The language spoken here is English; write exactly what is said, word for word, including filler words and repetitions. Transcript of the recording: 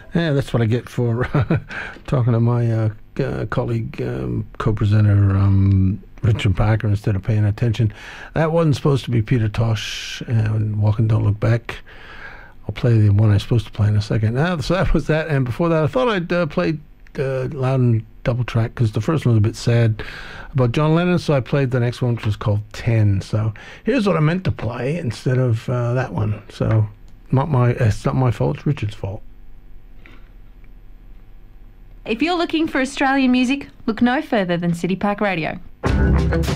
Yeah, that's what I get for talking to my uh, uh, colleague, um, co-presenter um, Richard Parker, instead of paying attention. That wasn't supposed to be Peter Tosh and Walking Don't Look Back. I'll play the one I'm supposed to play in a second. Now, so that was that, and before that, I thought I'd uh, play uh, Loudon double track, because the first one was a bit sad about John Lennon, so I played the next one, which was called ten. So here's what I meant to play instead of uh, that one. So not my, it's not my fault, it's Richard's fault. If you're looking for Australian music, look no further than City Park Radio.